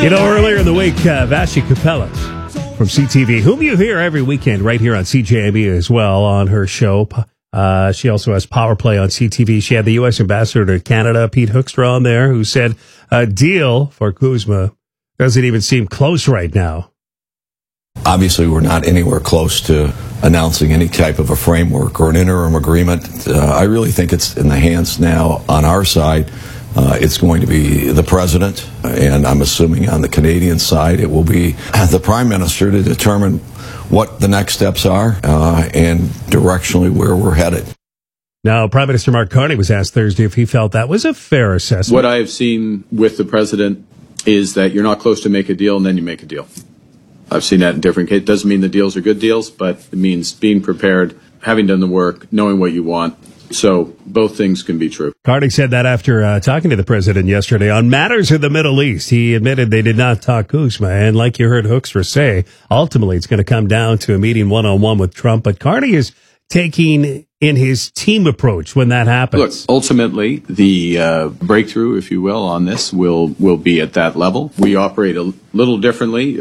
You know, earlier in the week, Vashi Capella from CTV, whom you hear every weekend right here on CJME as well on her show. She also has Power Play on CTV. She had the U.S. Ambassador to Canada, Pete Hoekstra, on there, who said a deal for Kuzma doesn't even seem close right now. Obviously, we're not anywhere close to announcing any type of a framework or an interim agreement. I really think it's in the hands now on our side. It's going to be the president, and I'm assuming on the Canadian side it will be the prime minister to determine what the next steps are and directionally where we're headed. Now, Prime Minister Mark Carney was asked Thursday if he felt that was a fair assessment. What I have seen with the president is that you're not close to make a deal and then you make a deal. I've seen that in different cases. It doesn't mean the deals are good deals, but it means being prepared, having done the work, knowing what you want. So both things can be true. Carney said that after talking to the president yesterday on matters of the Middle East. He admitted they did not talk Kuzma. And like you heard Hoekstra say, ultimately it's going to come down to a meeting one-on-one with Trump. But Carney is taking in his team approach when that happens. Look, ultimately, the breakthrough, if you will, on this will be at that level. We operate a little differently.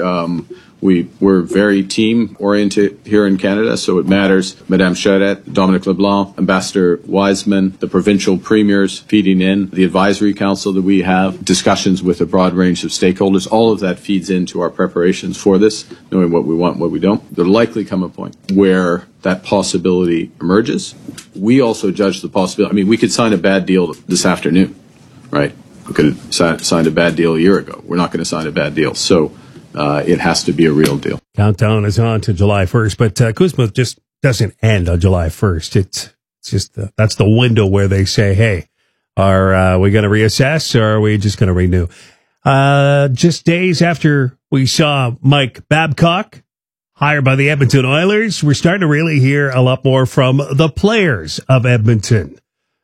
We're very team-oriented here in Canada, so it matters. Madame Charette, Dominic LeBlanc, Ambassador Wiseman, the provincial premiers feeding in, the advisory council that we have, discussions with a broad range of stakeholders. All of that feeds into our preparations for this, knowing what we want and what we don't. There'll likely come a point where that possibility emerges. We also judge the possibility. I mean, we could sign a bad deal this afternoon, right? We could have signed a bad deal a year ago. We're not going to sign a bad deal. So it has to be a real deal. Countdown is on to July 1st, but Kuzma just doesn't end on July 1st. It's just that's the window where they say, hey, are we going to reassess or are we just going to renew? Just days after we saw Mike Babcock hired by the Edmonton Oilers, we're starting to really hear a lot more from the players of Edmonton.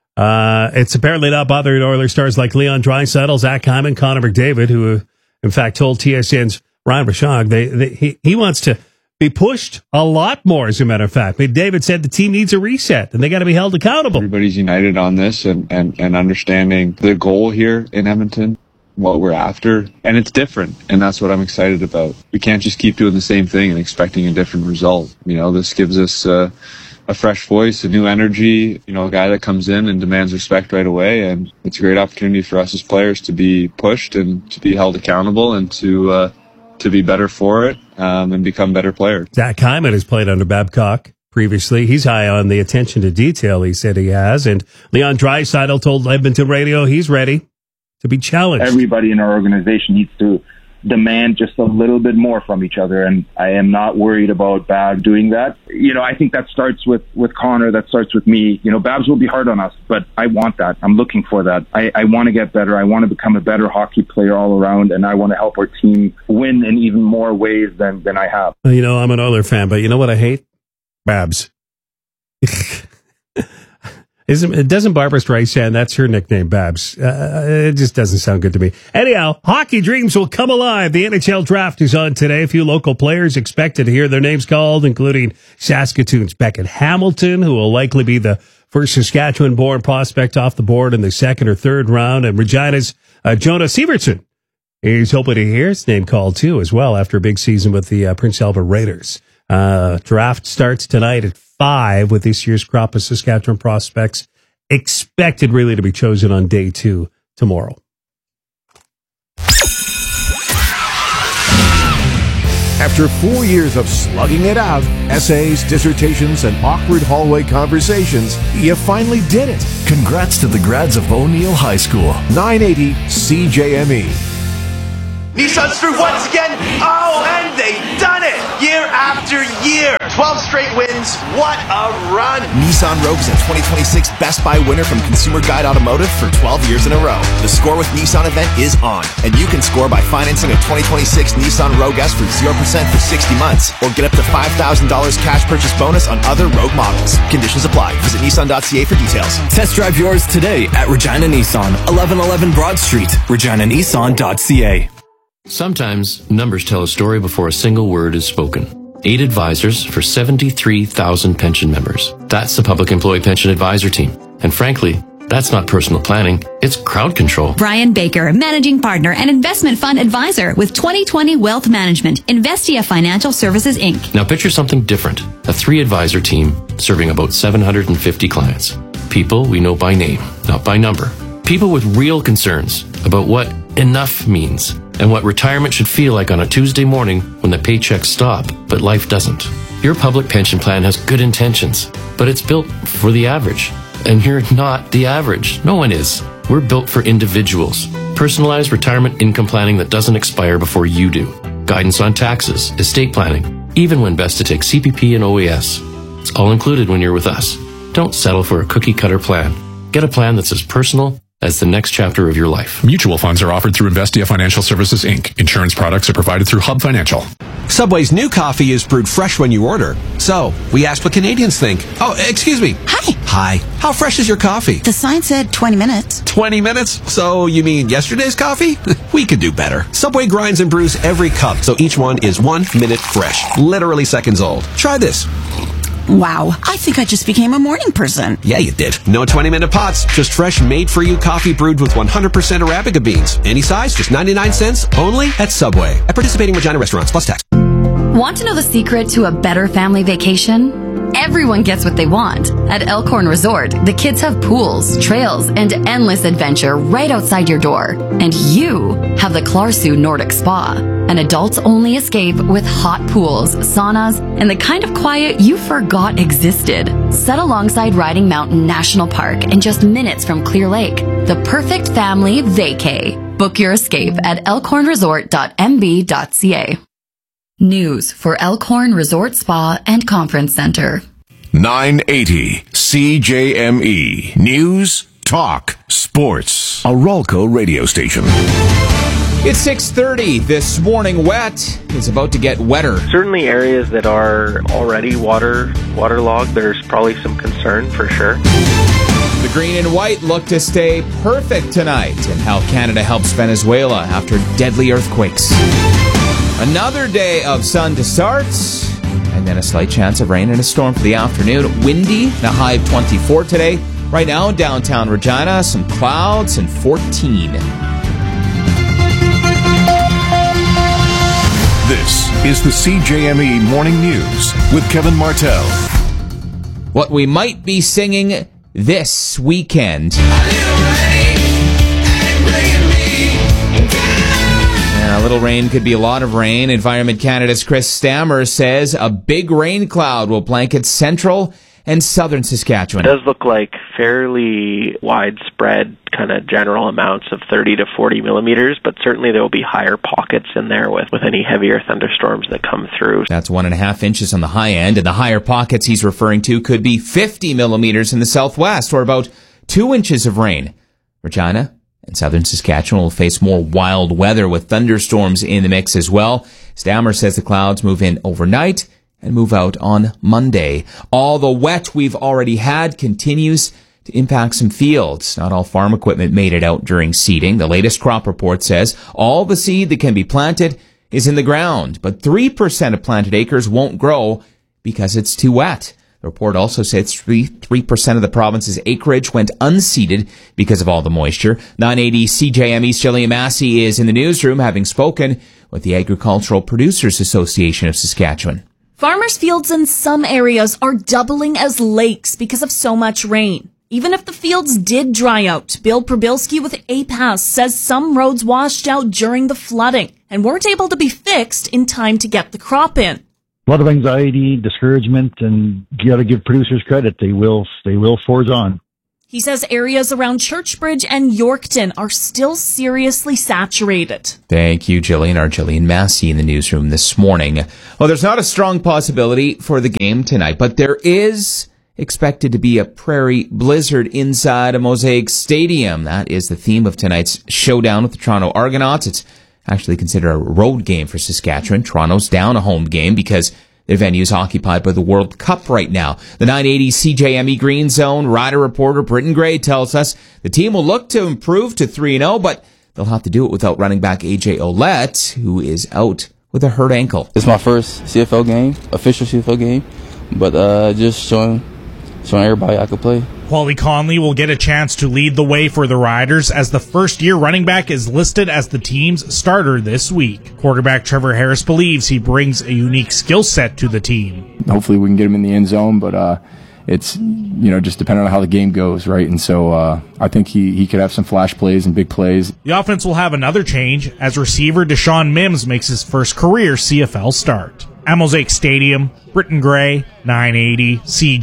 It's apparently not bothering Oilers stars like Leon Draisaitl, Zach Hyman, Connor McDavid, who in fact told TSN's Ryan Bashog he wants to be pushed a lot more, as a matter of fact. McDavid said the team needs a reset and they got to be held accountable. Everybody's united on this and understanding the goal here in Edmonton, what we're after, and it's different, and that's what I'm excited about. We can't just keep doing the same thing and expecting a different result. You know, this gives us a fresh voice, a new energy, you know, a guy that comes in and demands respect right away, and it's a great opportunity for us as players to be pushed and to be held accountable and to be better for it and become better players. Zach Hyman has played under Babcock previously. He's high on the attention to detail, he said he has, and Leon Draisaitl told Edmonton Radio he's ready to be challenged. Everybody in our organization needs to demand just a little bit more from each other, and I am not worried about Babs doing that. You know, I think that starts with Connor, that starts with me. You know, Babs will be hard on us, but I want that. I'm looking for that. I want to get better. I want to become a better hockey player all around, and I want to help our team win in even more ways than I have. You know, I'm an Oiler fan, but you know what I hate? Babs. Doesn't Barbara Streisand, that's her nickname, Babs. It just doesn't sound good to me. Anyhow, hockey dreams will come alive. The NHL draft is on today. A few local players expected to hear their names called, including Saskatoon's Beckett Hamilton, who will likely be the first Saskatchewan-born prospect off the board in the second or third round, and Regina's Jonah Sievertson. He's hoping to hear his name called, too, as well, after a big season with the Prince Albert Raiders. Draft starts tonight at 5 with this year's crop of Saskatchewan prospects expected really to be chosen on day 2 tomorrow. After 4 years of slugging it out, essays, dissertations, and awkward hallway conversations, you finally did it. Congrats to the grads of O'Neill High School. 980 CJME. Nissan's through once again. Oh, and they've done it! Year after year. 12 straight wins. What a run. Nissan Rogue is a 2026 Best Buy winner from Consumer Guide Automotive for 12 years in a row. The Score with Nissan event is on, and you can score by financing a 2026 Nissan Rogue S for 0% for 60 months, or get up to $5,000 cash purchase bonus on other Rogue models. Conditions apply. Visit Nissan.ca for details. Test drive yours today at Regina Nissan, 1111 Broad Street, reginanissan.ca. Sometimes numbers tell a story before a single word is spoken. 8 advisors for 73,000 pension members. That's the Public Employee Pension Advisor Team. And frankly, That's not personal planning, it's crowd control. Brian Baker, managing partner and investment fund advisor with 2020 Wealth Management, Investia Financial Services, Inc. Now picture something different. A 3-advisor team serving about 750 clients. People we know by name, not by number. People with real concerns about what enough means and what retirement should feel like on a Tuesday morning when the paychecks stop, but life doesn't. Your public pension plan has good intentions, but it's built for the average. And you're not the average. No one is. We're built for individuals. Personalized retirement income planning that doesn't expire before you do. Guidance on taxes, estate planning, even when best to take CPP and OAS. It's all included when you're with us. Don't settle for a cookie-cutter plan. Get a plan that's as personal as the next chapter of your life. Mutual funds are offered through Investia Financial Services, Inc. Insurance products are provided through Hub Financial. Subway's new coffee is brewed fresh when you order. So, we asked what Canadians think. Oh, excuse me. Hi. Hi. How fresh is your coffee? The sign said 20 minutes. 20 minutes? So, you mean yesterday's coffee? We could do better. Subway grinds and brews every cup, so each one is 1 minute fresh. Literally seconds old. Try this. Wow, I think I just became a morning person. Yeah, you did. No 20-minute pots, just fresh, made-for-you coffee brewed with 100% Arabica beans. Any size, just 99 cents, only at Subway. At participating Regina restaurants, plus tax. Want to know the secret to a better family vacation? Everyone gets what they want. At Elkhorn Resort, the kids have pools, trails, and endless adventure right outside your door. And you have the Clarsu Nordic Spa, an adults-only escape with hot pools, saunas, and the kind of quiet you forgot existed. Set alongside Riding Mountain National Park and just minutes from Clear Lake. The perfect family vacay. Book your escape at elkhornresort.mb.ca. News for Elkhorn Resort Spa and Conference Center. 980 CJME. News, talk, sports. A Rolco radio station. It's 6:30. This morning wet is about to get wetter. Certainly areas that are already waterlogged, there's probably some concern for sure. The green and white look to stay perfect tonight in how Canada helps Venezuela after deadly earthquakes. Another day of sun to start, and then a slight chance of rain and a storm for the afternoon. Windy, a high of 24 today. Right now, downtown Regina, some clouds and 14. This is the CJME Morning News with Kevin Martell. What we might be singing this weekend. A little rain could be a lot of rain. Environment Canada's Chris Stammer says a big rain cloud will blanket central and southern Saskatchewan. It does look like fairly widespread kind of general amounts of 30 to 40 millimeters, but certainly there will be higher pockets in there with any heavier thunderstorms that come through. That's 1.5 inches on the high end, and the higher pockets he's referring to could be 50 millimeters in the southwest, or about 2 inches of rain. Regina and southern Saskatchewan will face more wild weather with thunderstorms in the mix as well. Stammer says the clouds move in overnight and move out on Monday. All the wet we've already had continues to impact some fields. Not all farm equipment made it out during seeding. The latest crop report says all the seed that can be planted is in the ground, but 3% of planted acres won't grow because it's too wet. The report also says 3% of the province's acreage went unseeded because of all the moisture. 980 CJME's Jillian Massey is in the newsroom, having spoken with the Agricultural Producers Association of Saskatchewan. Farmers' fields in some areas are doubling as lakes because of so much rain. Even if the fields did dry out, Bill Probilski with APAS says some roads washed out during the flooding and weren't able to be fixed in time to get the crop in. A lot of anxiety, discouragement, and you got to give producers credit. They will forge on. He says areas around Churchbridge and Yorkton are still seriously saturated. Thank you, Jillian. Our Jillian Massey in the newsroom this morning. Well, there's not a strong possibility for the game tonight, but there is expected to be a prairie blizzard inside a Mosaic Stadium. That is the theme of tonight's showdown with the Toronto Argonauts. It's actually considered a road game for Saskatchewan. Toronto's down a home game because their venue is occupied by the World Cup right now. The 980 CJME Green Zone rider reporter Britton Gray tells us the team will look to improve to 3-0, but they'll have to do it without running back AJ Ouellette, who is out with a hurt ankle. It's my first CFL game, official CFL game, but just showing everybody I could play. Wally Conley will get a chance to lead the way for the Riders as the first-year running back is listed as the team's starter this week. Quarterback Trevor Harris believes he brings a unique skill set to the team. Hopefully we can get him in the end zone, but it's, just depending on how the game goes, right? And so I think he could have some flash plays and big plays. The offense will have another change as receiver Deshaun Mims makes his first career CFL start. At Mosaic Stadium, Britton Gray, 980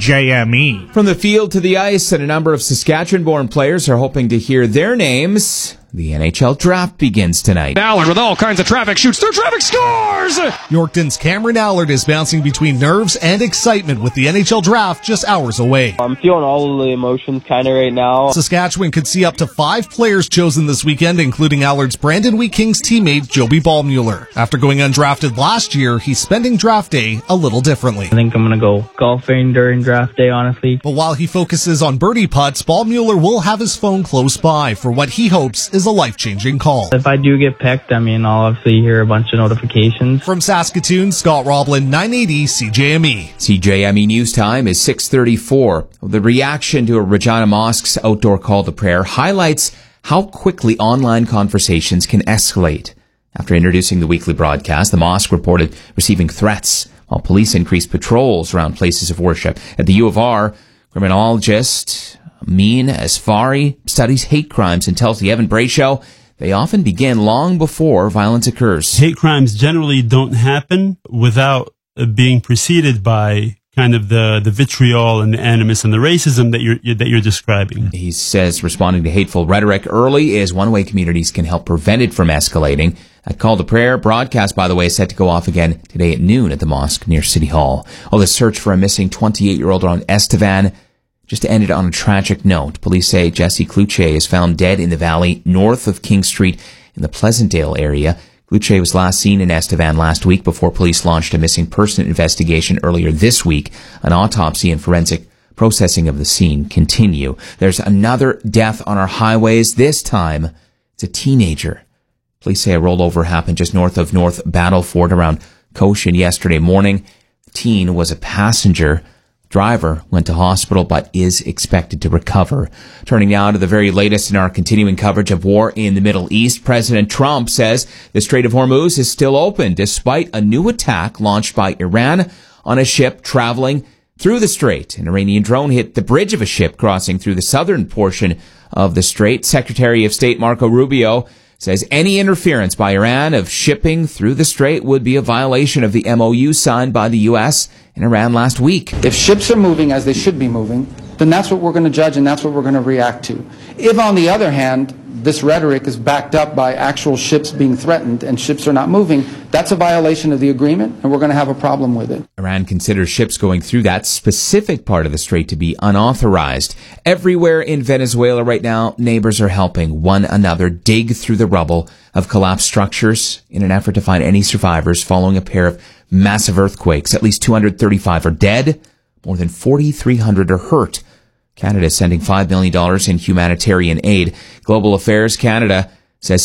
CJME. From the field to the ice, and a number of Saskatchewan-born players are hoping to hear their names. The NHL draft begins tonight. Allard with all kinds of traffic shoots through traffic, scores! Yorkton's Cameron Allard is bouncing between nerves and excitement with the NHL draft just hours away. I'm feeling all of the emotions kind of right now. Saskatchewan could see up to 5 players chosen this weekend, including Allard's Brandon Wheat Kings teammate Joby Ballmuller. After going undrafted last year, he's spending draft day a little differently. I think I'm going to go golfing during draft day, honestly. But while he focuses on birdie putts, Ballmuller will have his phone close by for what he hopes is a life-changing call. If I do get picked, I'll obviously hear a bunch of notifications. From Saskatoon, Scott Roblin, 980 CJME. CJME News Time is 6:34. The reaction to a Regina Mosque's outdoor call to prayer highlights how quickly online conversations can escalate. After introducing the weekly broadcast, the mosque reported receiving threats while police increased patrols around places of worship. At the U of R, criminologist Amin Asfari studies hate crimes and tells the Evan Bray Show they often begin long before violence occurs. Hate crimes generally don't happen without being preceded by kind of the vitriol and the animus and the racism that you're describing. He says responding to hateful rhetoric early is one way communities can help prevent it from escalating. That call to prayer broadcast, by the way, is set to go off again today at noon at the mosque near City Hall. The search for a missing 28-year-old on Estevan just to end it on a tragic note. Police say Jesse Kluche is found dead in the valley north of King Street in the Pleasantdale area. Kluche was last seen in Estevan last week before police launched a missing person investigation earlier this week. An autopsy and forensic processing of the scene continue. There's another death on our highways. This time, it's a teenager. Police say a rollover happened just north of North Battleford around Cochin yesterday morning. The teen was a passenger. Driver went to hospital but is expected to recover. Turning now to the very latest in our continuing coverage of war in the Middle East, President Trump says the Strait of Hormuz is still open despite a new attack launched by Iran on a ship traveling through the strait. An Iranian drone hit the bridge of a ship crossing through the southern portion of the strait. Secretary of State Marco Rubio says any interference by Iran of shipping through the strait would be a violation of the MOU signed by the U.S. and Iran last week. If ships are moving as they should be moving, then that's what we're going to judge and that's what we're going to react to. If, on the other hand, this rhetoric is backed up by actual ships being threatened and ships are not moving, that's a violation of the agreement and we're going to have a problem with it. Iran considers ships going through that specific part of the strait to be unauthorized. Everywhere in Venezuela right now, neighbors are helping one another dig through the rubble of collapsed structures in an effort to find any survivors following a pair of massive earthquakes. At least 235 are dead. More than 4,300 are hurt. Canada is sending $5 million in humanitarian aid. Global Affairs Canada says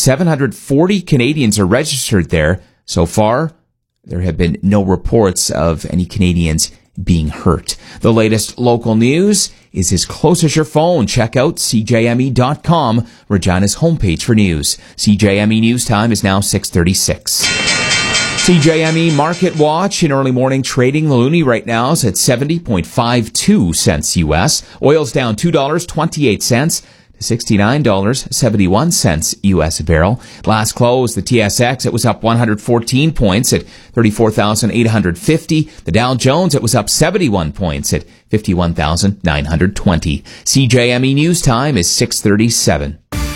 740 Canadians are registered there. So far, there have been no reports of any Canadians being hurt. The latest local news is as close as your phone. Check out CJME.com, Regina's homepage for news. CJME News Time is now 6:36. CJME Market Watch in early morning trading. The loonie right now is at 70.52 cents U.S. Oil's down $2.28 to $69.71 U.S. a barrel. Last close, the TSX, it was up 114 points at 34,850. The Dow Jones, it was up 71 points at 51,920. CJME News Time is 6:37.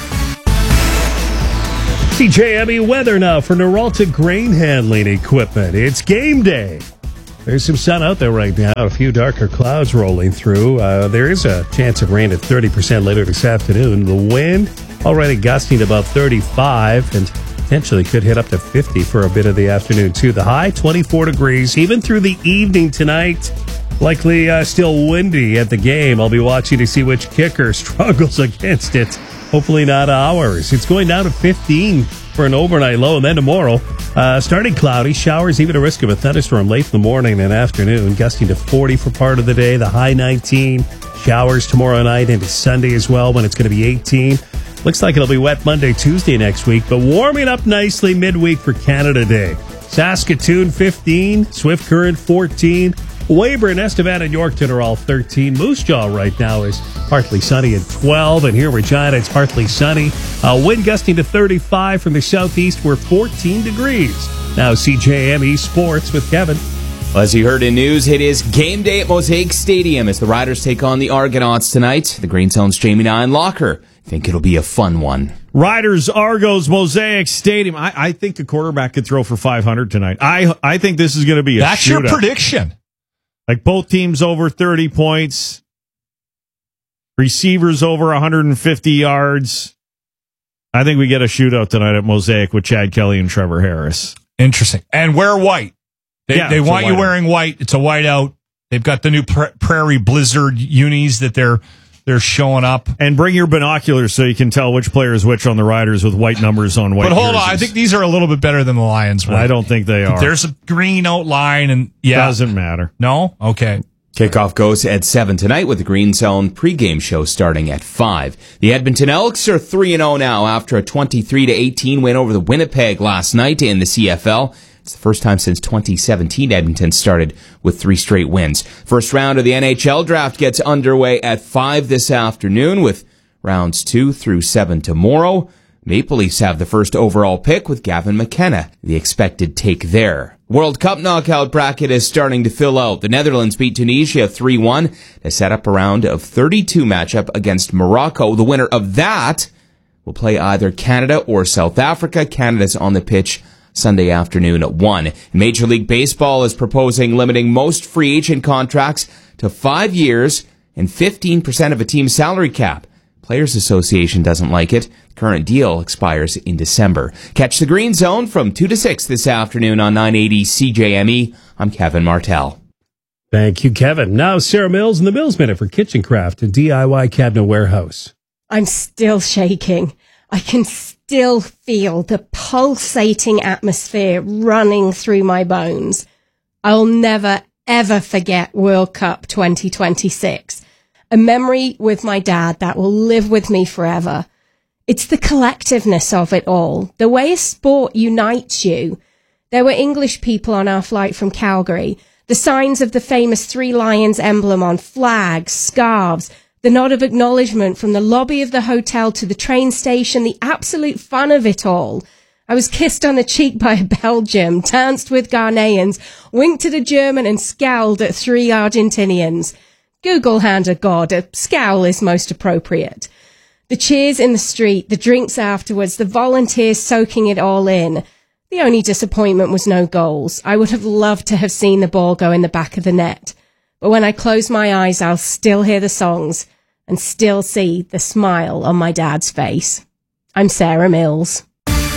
CJME weather now for Noralta Grain Handling Equipment. It's game day. There's some sun out there right now. A few darker clouds rolling through. There is a chance of rain at 30% later this afternoon. The wind already gusting about 35 and potentially could hit up to 50 for a bit of the afternoon too. The high 24 degrees even through the evening tonight. Likely still windy at the game. I'll be watching to see which kicker struggles against it. Hopefully not ours. It's going down to 15 for an overnight low. And then tomorrow, starting cloudy, showers, even a risk of a thunderstorm late in the morning and afternoon. Gusting to 40 for part of the day. The high 19. Showers tomorrow night into Sunday as well, when it's going to be 18. Looks like it'll be wet Monday, Tuesday next week, but warming up nicely midweek for Canada Day. Saskatoon 15, Swift Current 14, Weyburn, Estevan, and Yorkton are all 13. Moose Jaw right now is partly sunny at 12, and here in Regina it's partly sunny. Wind gusting to 35 from the southeast. We're 14 degrees. Now CJME Sports with Kevin. Well, as you heard in news, it is game day at Mosaic Stadium as the Riders take on the Argonauts tonight. The Green Zone's Jamie Nine Locker think it'll be a fun one. Riders, Argos, Mosaic Stadium. I think the quarterback could throw for 500 tonight. I think this is going to be a That's shootout. your prediction. Like both teams over 30 points. Receivers over 150 yards. I think we get a shootout tonight at Mosaic with Chad Kelly and Trevor Harris. Interesting. And wear white. They want you wearing white. It's a whiteout. They've got the new Prairie Blizzard unis that they're showing up. And bring your binoculars so you can tell which player is which on the Riders with white numbers on white But hold jerseys. on, I think these are a little bit better than the Lions were. I don't think they are. There's a green outline and Doesn't matter. No? Okay. Kickoff goes at 7 tonight with the Green Zone pregame show starting at 5. The Edmonton Elks are 3-0 now after a 23-18 win over the Winnipeg last night in the CFL. It's the first time since 2017 Edmonton started with 3 straight wins. First round of the NHL draft gets underway at 5 this afternoon with rounds 2 through 7 tomorrow. Maple Leafs have the first overall pick with Gavin McKenna, the expected take there. World Cup knockout bracket is starting to fill out. The Netherlands beat Tunisia 3-1 to set up a round of 32 matchup against Morocco. The winner of that will play either Canada or South Africa. Canada's on the pitch Sunday afternoon at 1. Major League Baseball is proposing limiting most free agent contracts to 5 years and 15% of a team's salary cap. Players Association doesn't like it. The current deal expires in December. Catch the Green Zone from 2 to 6 this afternoon on 980 CJME. I'm Kevin Martell. Thank you, Kevin. Now Sarah Mills in the Mills Minute for Kitchen Craft and DIY Cabinet Warehouse. I'm still shaking. I can still feel the pulsating atmosphere running through my bones. I'll never, ever forget World Cup 2026. A memory with my dad that will live with me forever. It's the collectiveness of it all, the way a sport unites you. There were English people on our flight from Calgary, the signs of the famous 3 Lions emblem on flags, scarves, the nod of acknowledgement from the lobby of the hotel to the train station, the absolute fun of it all. I was kissed on the cheek by a Belgian, danced with Ghanaians, winked at a German and scowled at 3 Argentinians. Google hand of God, a scowl is most appropriate. The cheers in the street, the drinks afterwards, the volunteers soaking it all in. The only disappointment was no goals. I would have loved to have seen the ball go in the back of the net. But when I close my eyes, I'll still hear the songs and still see the smile on my dad's face. I'm Sarah Mills.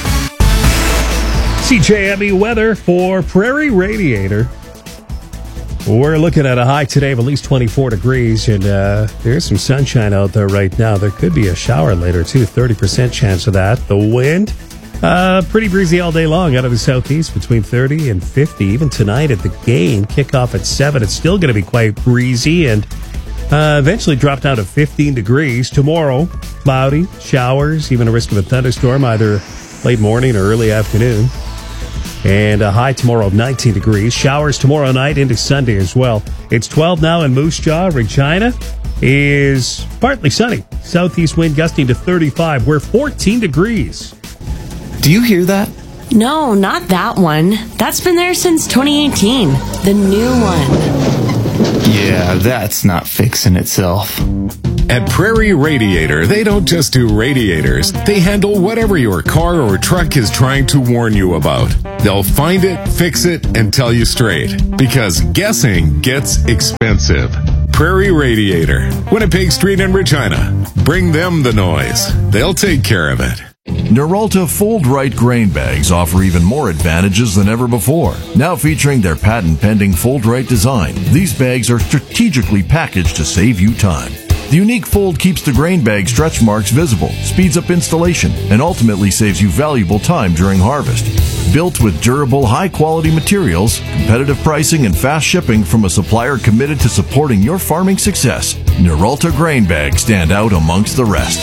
CJME weather for Prairie Radiator. We're looking at a high today of at least 24 degrees, and there's some sunshine out there right now. There could be a shower later, too. 30% chance of that. The wind, pretty breezy all day long out of the southeast, between 30 and 50. Even tonight at the game, kickoff at 7, it's still going to be quite breezy, and eventually drop down to 15 degrees. Tomorrow, cloudy, showers, even a risk of a thunderstorm, either late morning or early afternoon. And a high tomorrow of 19 degrees. Showers tomorrow night into Sunday as well. It's 12 now in Moose Jaw. Regina is partly sunny. Southeast wind gusting to 35. We're 14 degrees. Do you hear that? No, not that one. That's been there since 2018. The new one. Yeah, that's not fixing itself. At Prairie Radiator, they don't just do radiators. They handle whatever your car or truck is trying to warn you about. They'll find it, fix it, and tell you straight. Because guessing gets expensive. Prairie Radiator, Winnipeg Street in Regina. Bring them the noise. They'll take care of it. Noralta Fold-Right grain bags offer even more advantages than ever before. Now featuring their patent-pending Fold-Right design, these bags are strategically packaged to save you time. The unique fold keeps the grain bag stretch marks visible, speeds up installation, and ultimately saves you valuable time during harvest. Built with durable, high-quality materials, competitive pricing, and fast shipping from a supplier committed to supporting your farming success, Neralta grain bags stand out amongst the rest.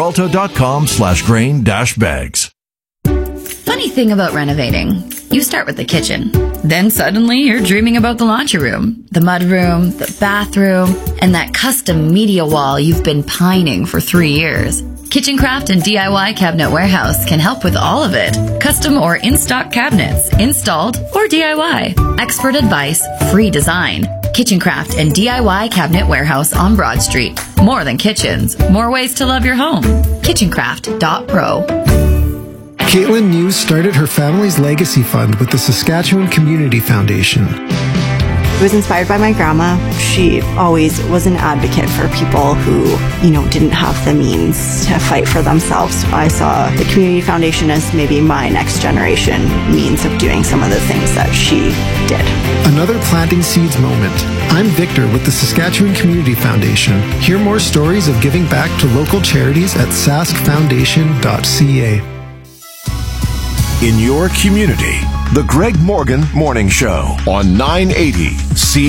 Neralta.com/grain-bags. Funny thing about renovating. You start with the kitchen. Then suddenly you're dreaming about the laundry room, the mudroom, the bathroom, and that custom media wall you've been pining for 3 years. Kitchencraft and DIY Cabinet Warehouse can help with all of it. Custom or in-stock cabinets, installed or DIY. Expert advice, free design. Kitchencraft and DIY Cabinet Warehouse on Broad Street. More than kitchens, more ways to love your home. Kitchencraft.pro. Caitlin News started her family's legacy fund with the Saskatchewan Community Foundation. It was inspired by my grandma. She always was an advocate for people who, didn't have the means to fight for themselves. I saw the Community Foundation as maybe my next generation means of doing some of the things that she did. Another planting seeds moment. I'm Victor with the Saskatchewan Community Foundation. Hear more stories of giving back to local charities at saskfoundation.ca. In your community, the Greg Morgan Morning Show on 980 CHML.